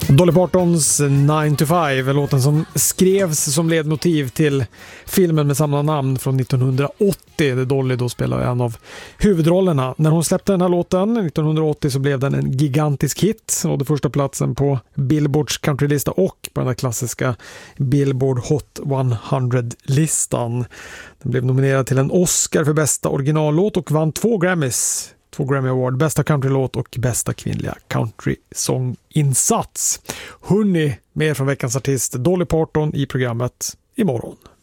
Dolly Partons 9 to 5, låten som skrevs som ledmotiv till filmen med samma namn från 1980, där Dolly då spelar en av huvudrollerna. När hon släppte den här låten 1980 så blev den en gigantisk hit, och det första platsen på Billboards countrylista och på den där klassiska Billboard Hot 100-listan. Den blev nominerad till en Oscar för bästa originallåt och vann 2 Grammy Award, bästa countrylåt och bästa kvinnliga countrysånginsats. Hörrni, mer från veckans artist Dolly Parton i programmet imorgon.